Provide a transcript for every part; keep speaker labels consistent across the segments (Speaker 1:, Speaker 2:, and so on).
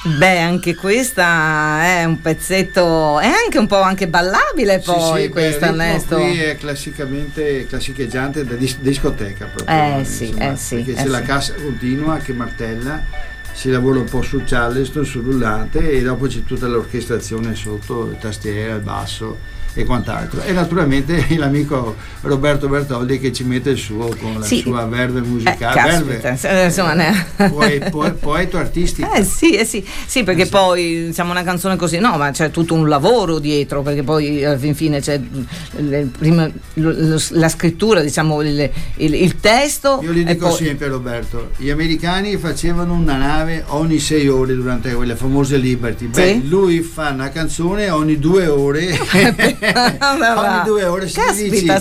Speaker 1: Beh, anche questa è un pezzetto, è anche un po' anche ballabile poi,
Speaker 2: sì,
Speaker 1: questa, Ernesto.
Speaker 2: Qui è classicheggiante da discoteca proprio.
Speaker 1: Sì,
Speaker 2: perché c'è la cassa continua che martella, si lavora un po' sul charleston, sul rullante, e dopo c'è tutta l'orchestrazione sotto, tastiera, il basso e quant'altro, e naturalmente l'amico Roberto Bertoldi che ci mette il suo con la sua verve musicale, poeta artistico.
Speaker 1: Sì, perché poi siamo una canzone così, no, ma c'è tutto un lavoro dietro, perché poi alla fine c'è prima la scrittura, diciamo il testo.
Speaker 2: Io gli dico sempre, Roberto, gli americani facevano una nave ogni 6 ore durante quelle famose Liberty. Lui fa una canzone ogni 2 ore. Ogni 2 ore
Speaker 1: caspita,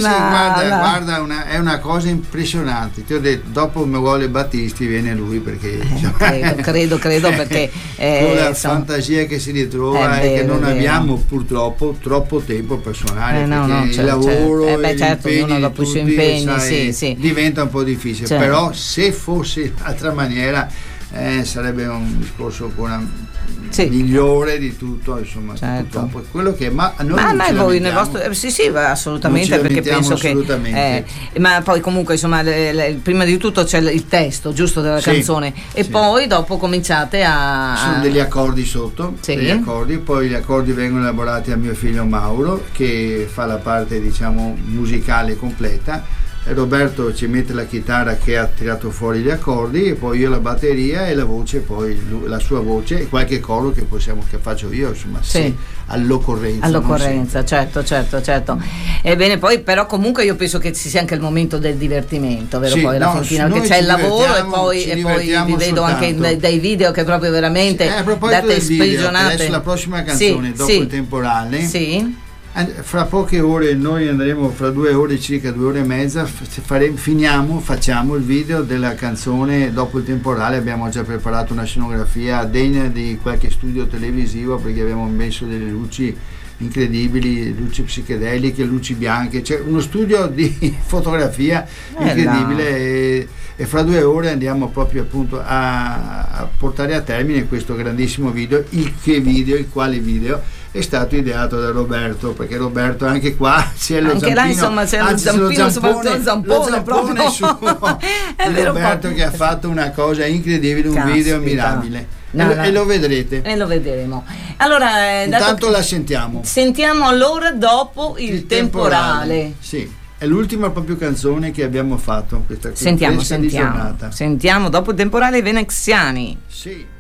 Speaker 2: guarda, è una cosa impressionante. Ti ho detto, dopo mi vuole Battisti viene lui, perché
Speaker 1: credo perché
Speaker 2: con la fantasia che si ritrova e che non abbiamo purtroppo troppo tempo per suonare, perché il lavoro
Speaker 1: uno dopo i suoi impegni
Speaker 2: diventa un po' difficile, però se fosse un'altra maniera sarebbe un discorso ancora migliore di tutto, insomma, purtroppo è quello che
Speaker 1: voi nel vostro assolutamente, perché penso che ma poi comunque insomma prima di tutto c'è il testo giusto della canzone e poi dopo cominciate
Speaker 2: sono degli accordi sotto, degli accordi, poi gli accordi vengono elaborati a mio figlio Mauro che fa la parte, diciamo, musicale completa. Roberto ci mette la chitarra che ha tirato fuori gli accordi, e poi io la batteria e la voce, poi la sua voce e qualche coro che faccio io, insomma, all'occorrenza,
Speaker 1: certo. Ebbene, poi però comunque io penso che ci sia anche il momento del divertimento, vero? Poi alla fine che c'è il lavoro e poi vi vedo anche dai video che proprio veramente date sprigionate.
Speaker 2: Adesso la prossima canzone dopo il temporale. Fra poche ore noi andremo, fra 2 ore circa, 2 ore e mezza, facciamo il video della canzone Dopo il temporale. Abbiamo già preparato una scenografia degna di qualche studio televisivo, perché abbiamo messo delle luci incredibili, luci psichedeliche, luci bianche, c'è uno studio di fotografia incredibile e fra 2 ore andiamo proprio appunto a portare a termine questo grandissimo video, il quale video è stato ideato da Roberto, perché Roberto anche qua c'è lo zampino,
Speaker 1: là insomma c'è lo zampone proprio
Speaker 2: suo di Roberto, che ha fatto una cosa incredibile, un video mirabile. E lo vedrete.
Speaker 1: E lo vedremo. Allora,
Speaker 2: intanto la sentiamo
Speaker 1: allora Dopo il temporale.
Speaker 2: Sì, è l'ultima proprio canzone che abbiamo fatto questa
Speaker 1: sentiamo Dopo il temporale, Veneziani.
Speaker 2: Sì.